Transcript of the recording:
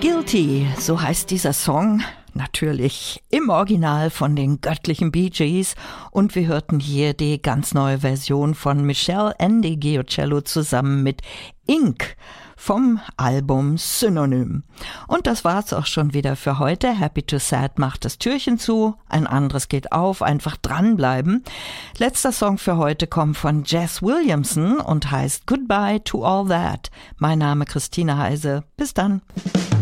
Guilty, so heißt dieser Song, natürlich im Original von den göttlichen Bee Gees, und wir hörten hier die ganz neue Version von Michelle Ndegeocello zusammen mit Ink vom Album Synonym. Und das war's auch schon wieder für heute. Happy to Sad macht das Türchen zu, ein anderes geht auf, einfach dranbleiben. Letzter Song für heute kommt von Jess Williamson und heißt Goodbye to All That. Mein Name Christine Heise. Bis dann.